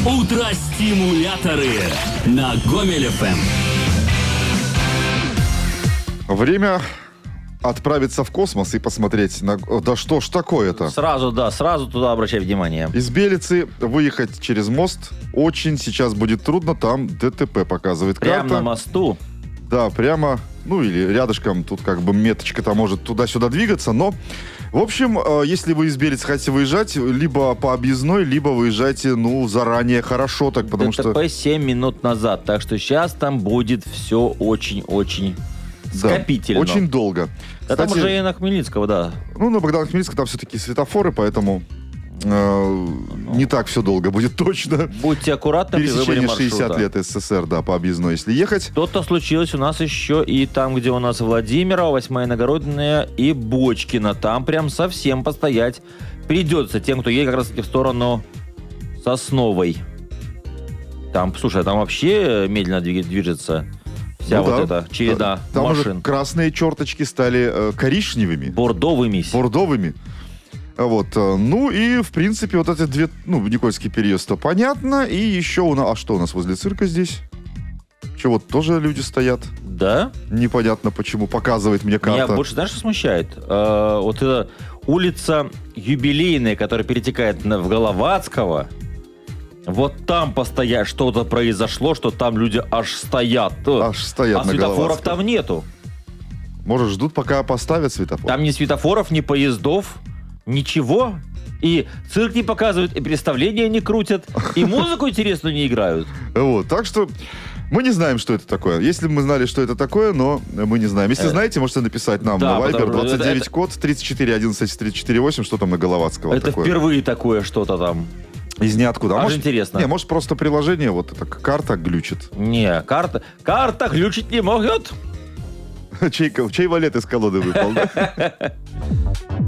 Утро-стимуляторы на Гомель ФМ. Время отправиться в космос и посмотреть на... Да что ж такое-то? Сразу туда обращай внимание. Из Белицы выехать через мост очень сейчас будет трудно. Там ДТП показывает карта. Прямо на мосту. Да, прямо, или рядышком. Тут как бы меточка-то может туда-сюда двигаться, но... В общем, если вы из Белицы хотите выезжать, либо по объездной, либо выезжайте, заранее хорошо, так, потому что... ДТП 7 минут назад, так что сейчас там будет все очень-очень скопительно. Да, очень долго. Да, там уже и на Хмельницкого, да. На Богдана Хмельницкого там все-таки светофоры, поэтому не так все долго будет точно. Будьте аккуратны при выборе маршрута. 60 лет СССР, да, по объездной, если ехать. Что-то случилось у нас еще и там, где у нас Владимирова, 8-я Иногородная и Бочкина. Там прям совсем постоять придется тем, кто едет как раз таки в сторону Сосновой. Там, слушай, там вообще медленно движется вся эта череда там машин. Уже красные черточки стали коричневыми. Бордовыми. Вот. И, в принципе, вот эти две... Никольский переезд-то понятно. И еще А что у нас возле цирка здесь? Вот тоже люди стоят. Да? Непонятно почему. Показывает мне карта. Меня больше, знаешь, что смущает? Вот эта улица Юбилейная, которая перетекает в Головацкого. Вот там постоять что-то произошло, что там люди аж стоят. А светофоров там нету. Может, ждут, пока поставят светофор? Там ни светофоров, ни поездов. Ничего. И цирк не показывают, и представления не крутят, и музыку интересную не играют. Вот, так что мы не знаем, что это такое. Если бы мы знали, что это такое, но мы не знаем. Если знаете, можете написать нам на Viber 29 код 34 11 34 8, что там на Головацкого это такое. Впервые такое что-то там. Из ниоткуда. Может, интересно. Может, просто приложение, вот эта карта глючит. Не, карта глючить не может. Чей валет из колоды выпал, да?